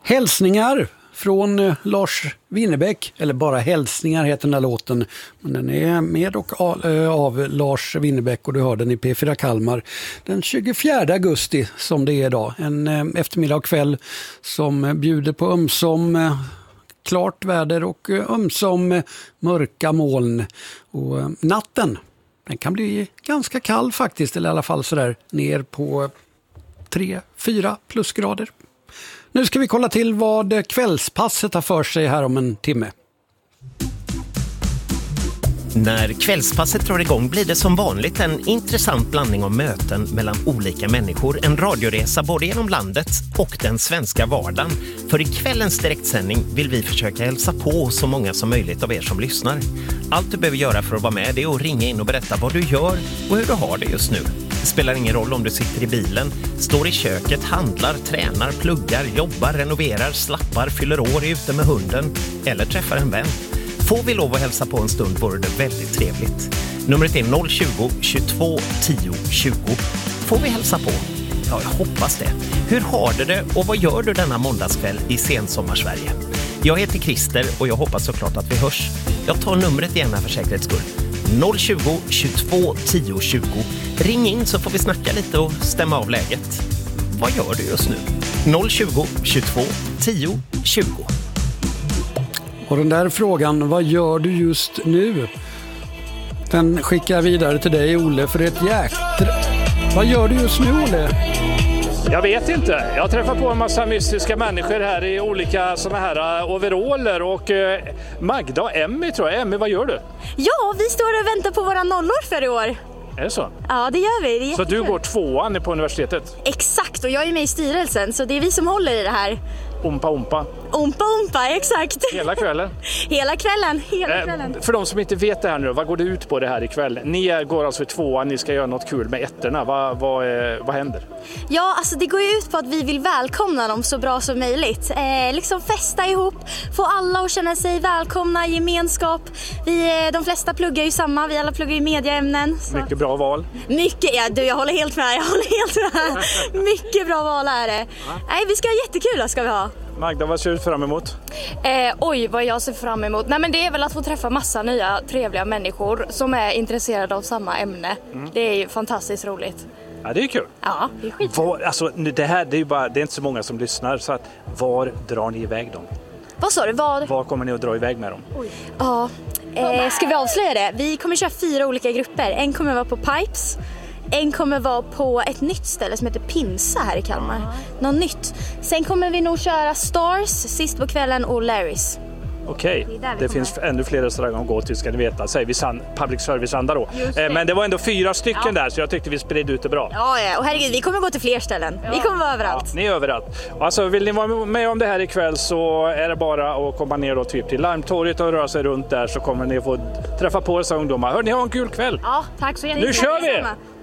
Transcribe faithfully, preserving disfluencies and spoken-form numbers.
Hälsningar från eh, Lars Winnerbäck, eller bara hälsningar heter den här låten, men den är med och av, eh, av Lars Winnerbäck och du hör den i P fyra Kalmar den tjugofjärde augusti som det är idag. En eh, eftermiddag och kväll som eh, bjuder på ömsom eh, klart väder och eh, ömsom eh, mörka moln. Och eh, natten, den kan bli ganska kall faktiskt, eller i alla fall sådär ner på tre fyra plusgrader. Nu ska vi kolla till vad kvällspasset har för sig här om en timme. När kvällspasset drar igång blir det som vanligt en intressant blandning av möten mellan olika människor. En radioresa både genom landet och den svenska vardagen. För i kvällens direktsändning vill vi försöka hälsa på så många som möjligt av er som lyssnar. Allt du behöver göra för att vara med är att ringa in och berätta vad du gör och hur du har det just nu. Det spelar ingen roll om du sitter i bilen, står i köket, handlar, tränar, pluggar, jobbar, renoverar, slappar, fyller år, är ute med hunden eller träffar en vän. Får vi lov att hälsa på en stund vore det väldigt trevligt. Numret är noll tjugo, tjugotvå, tio, tjugo. Får vi hälsa på? Ja, jag hoppas det. Hur har du det och vad gör du denna måndagskväll i sensommarsverige? Jag heter Christer och jag hoppas såklart att vi hörs. Jag tar numret igen här för säkerhets skull. noll tjugo, tjugotvå, tio, tjugo. Ring in så får vi snacka lite och stämma av läget. Vad gör du just nu? noll tjugo, tjugotvå, tio, tjugo. Och den där frågan, vad gör du just nu? Den skickar jag vidare till dig, Olle, för ett jäkla... Vad gör du just nu, Olle? Jag vet inte. Jag träffar på en massa mystiska människor här i olika såna här overaller och eh, Magda och Emmy tror jag. Emmy, vad gör du? Ja, vi står och väntar på våra nollor för i år. Är det så? Ja, det gör vi. Det så du går tvåan på universitetet? Exakt, och jag är med i styrelsen så det är vi som håller i det här. Ompa, ompa. Ompa, ompa, exakt. Hela kvällen? hela kvällen, hela kvällen. Eh, för de som inte vet det här nu, vad går det ut på det här ikväll? Ni går alltså i tvåan, ni ska göra något kul med ettorna. Vad, vad, eh, vad händer? Ja, alltså det går ju ut på att vi vill välkomna dem så bra som möjligt. Eh, liksom festa ihop, få alla att känna sig välkomna, gemenskap. Vi, eh, de flesta pluggar ju samma, vi alla pluggar ju mediaämnen. Så. Mycket bra val. Mycket, ja du, jag håller helt med, jag håller helt med. Mycket bra val är det. Nej, vi ska ha jättekul, ska vi ha. Magda, vad ser du fram emot? Eh, oj, vad jag ser fram emot. Nej, men det är väl att få träffa massa nya trevliga människor som är intresserade av samma ämne. Mm. Det är ju fantastiskt roligt. Ja, det är kul. Ja, det är skit. Var, alltså, det här det är ju bara, det är inte så många som lyssnar, så att var drar ni iväg dem? Vad sa du? Var? Var kommer ni att dra iväg med dem? Oj. Ja, eh, ska vi avslöja det? Vi kommer köra fyra olika grupper. En kommer vara på Pipes. En kommer vara på ett nytt ställe som heter Pinsa här i Kalmar. Mm. Något nytt. Sen kommer vi nog köra Stars sist på kvällen och Larrys. Okej, okay. det, det finns ännu fler restauranger att gå till, ska ni veta. Säger vi san, public service-anda då. Eh, men det var ändå fyra stycken ja. där, så jag tyckte vi spred ut det bra. Ja, ja. Och herregud, vi kommer gå till fler ställen. Ja. Vi kommer vara överallt. Ja, ni är överallt. Alltså, vill ni vara med om det här ikväll så är det bara att komma ner då, typ till Larmtorget och röra sig runt där, så kommer ni få träffa på dessa ungdomar. Hör, ni har en kul kväll. Ja, tack så gärna. Nu kör vi!